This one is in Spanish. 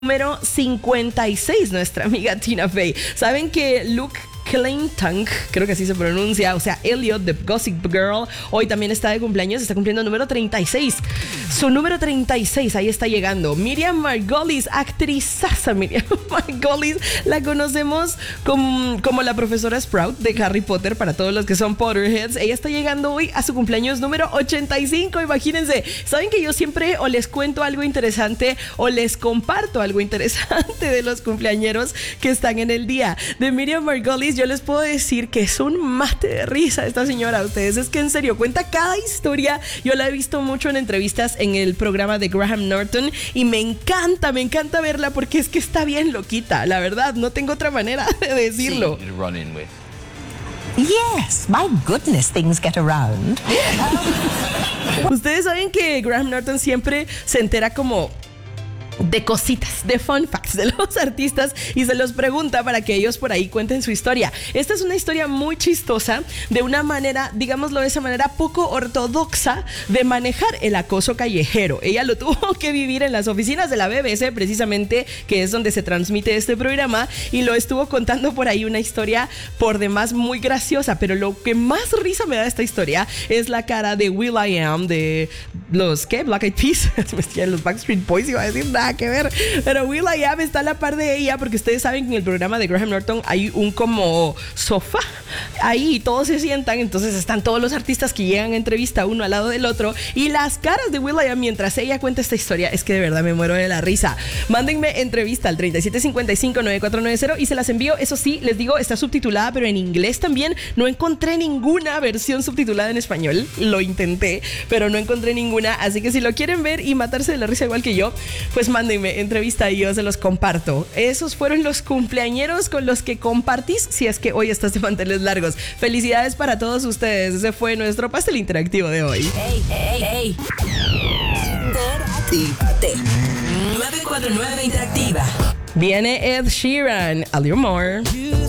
Número 56, nuestra amiga Tina Fey. ¿Saben que Luke Clayton, creo que así se pronuncia, o sea, Elliot de Gossip Girl, hoy también está de cumpleaños, está cumpliendo número 36. Su número 36, ahí está llegando. Miriam Margolyes, actrizaza Miriam Margolyes, la conocemos como la profesora Sprout de Harry Potter para todos los que son Potterheads. Ella está llegando hoy a su cumpleaños número 85, imagínense. Saben que yo siempre o les cuento algo interesante o les comparto algo interesante de los cumpleañeros que están en el día. De Miriam Margolyes, yo les puedo decir que es un mate de risa esta señora. Ustedes, es que en serio cuenta cada historia. Yo la he visto mucho en entrevistas en el programa de Graham Norton y me encanta verla porque es que está bien loquita, la verdad, no tengo otra manera de decirlo. Yes, my goodness, things get around. Ustedes saben que Graham Norton siempre se entera como de cositas, de fun facts de los artistas y se los pregunta para que ellos por ahí cuenten su historia. Esta es una historia muy chistosa de una manera, digámoslo de esa manera, poco ortodoxa de manejar el acoso callejero. Ella lo tuvo que vivir en las oficinas de la BBC, precisamente, que es donde se transmite este programa, y lo estuvo contando por ahí, una historia por demás muy graciosa, pero lo que más risa me da de esta historia es la cara de will.i.am de los, ¿qué? Black Eyed Peas, los Backstreet Boys, iba a decir nada que ver, pero will.i.am está a la par de ella porque ustedes saben que en el programa de Graham Norton hay un como sofá ahí y todos se sientan, entonces están todos los artistas que llegan a entrevista uno al lado del otro y las caras de will.i.am mientras ella cuenta esta historia es que de verdad me muero de la risa. Mándenme entrevista al 3755-9490 y se las envío. Eso sí, les digo, está subtitulada pero en inglés también. No encontré ninguna versión subtitulada en español, lo intenté pero no encontré ninguna, así que si lo quieren ver y matarse de la risa igual que yo, pues mándenme entrevista y yo se los comparto. Esos fueron los cumpleañeros con los que compartís si es que hoy estás de manteles largos. Felicidades para todos ustedes. Ese fue nuestro pastel interactivo de hoy. Hey. Interactívate. 949 Interactiva. Viene Ed Sheeran, A Little More.